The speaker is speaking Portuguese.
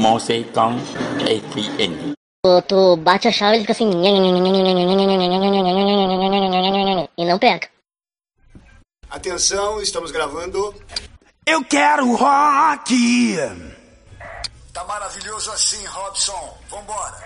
Mosecon FN. Tu bate a chave e ele fica assim. E não pega. Atenção, estamos gravando. Eu quero rock! Tá maravilhoso assim, Robson. Vambora.